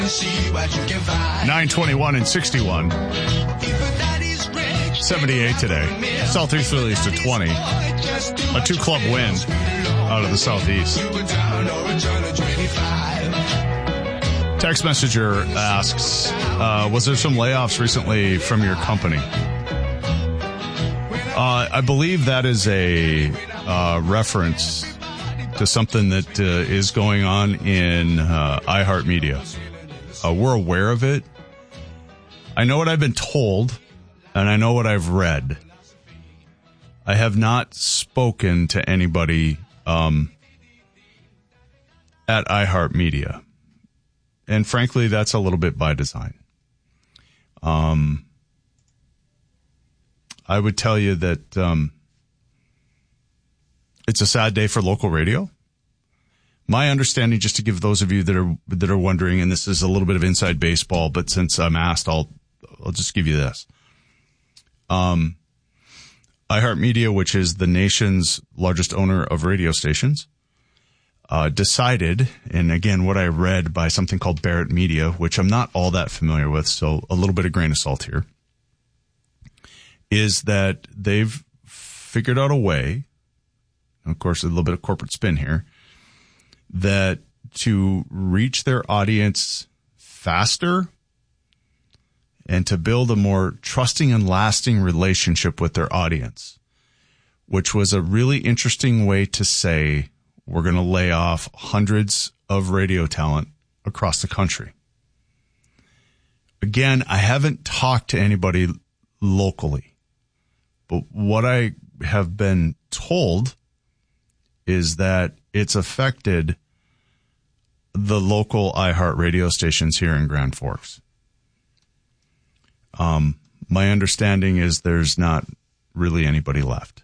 9:21 and 61. 78 today. Southeast released to 20. A 2-club win out of the Southeast. Text messenger asks, was there some layoffs recently from your company? I believe that is a reference to something that is going on in iHeartMedia. We're aware of it. I know what I've been told, and I know what I've read. I have not spoken to anybody at iHeartMedia. And frankly, that's a little bit by design. I would tell you that it's a sad day for local radio. My understanding, just to give those of you that are wondering, and this is a little bit of inside baseball, but since I'm asked, I'll just give you this. iHeartMedia, which is the nation's largest owner of radio stations, decided, and again, what I read by something called Barrett Media, which I'm not all that familiar with, so a little bit of grain of salt here, is that they've figured out a way, of course, a little bit of corporate spin here, that to reach their audience faster and to build a more trusting and lasting relationship with their audience, which was a really interesting way to say we're going to lay off hundreds of radio talent across the country. Again, I haven't talked to anybody locally, but what I have been told is that it's affected the local iHeart radio stations here in Grand Forks. My understanding is there's not really anybody left.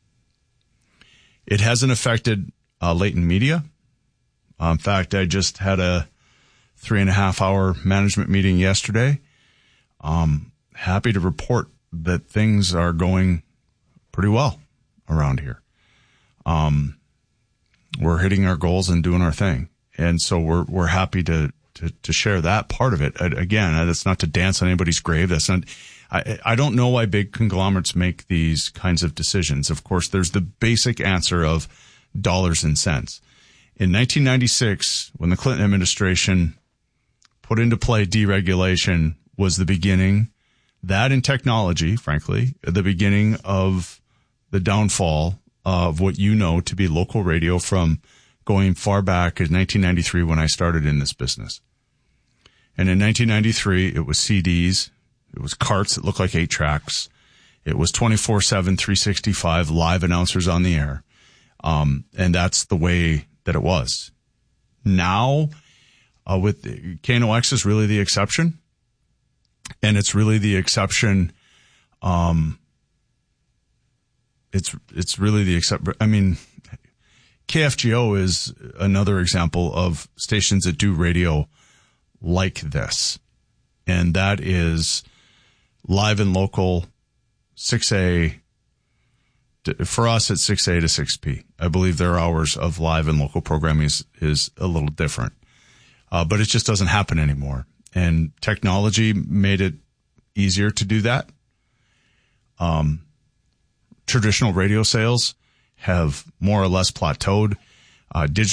It hasn't affected Leighton Media. In fact, I just had a 3.5-hour management meeting yesterday. Happy to report that things are going pretty well around here. We're hitting our goals and doing our thing. And so we're happy to share that part of it. Again, that's not to dance on anybody's grave. That's not, I don't know why big conglomerates make these kinds of decisions. Of course, there's the basic answer of dollars and cents. In 1996, when the Clinton administration put into play deregulation, was the beginning, that in technology, frankly, the beginning of the downfall of what you know to be local radio from going far back as 1993 when I started in this business. And in 1993, it was CDs. It was carts that looked like 8 tracks. It was 24/7, 365 live announcers on the air. And that's the way that it was. Now, with KNOX is really the exception. And it's really the exception. It's really the exception. I mean, KFGO is another example of stations that do radio like this. And that is live and local, 6A. For us, it's 6A to 6P. I believe their hours of live and local programming is a little different. But it just doesn't happen anymore. And technology made it easier to do that. Traditional radio sales have more or less plateaued. Digital